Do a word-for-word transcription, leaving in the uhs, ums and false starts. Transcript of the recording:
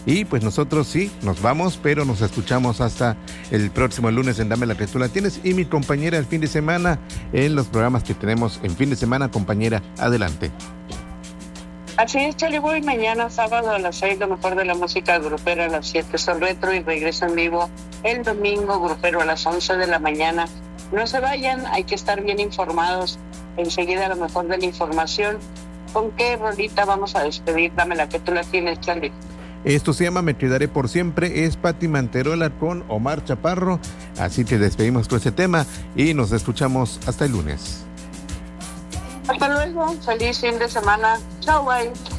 Y pues nosotros sí, nos vamos, pero nos escuchamos hasta el próximo lunes en Dame la que tú la tienes. Y mi compañera el fin de semana en los programas que tenemos en fin de semana. Compañera, adelante. Así es, Chaliboy, mañana sábado a las seis, lo mejor de la música grupera, a las siete Sol Retro, y regreso en vivo el domingo grupero a las once de la mañana. No se vayan, hay que estar bien informados. Enseguida lo mejor de la información. ¿Con qué rolita vamos a despedir? Dame la que tú la tienes, Charlie. Esto se llama Me Quedaré por Siempre, es Pati Manterola con Omar Chaparro. Así que despedimos con ese tema y nos escuchamos hasta el lunes. Hasta luego, feliz fin de semana. Chao, bye.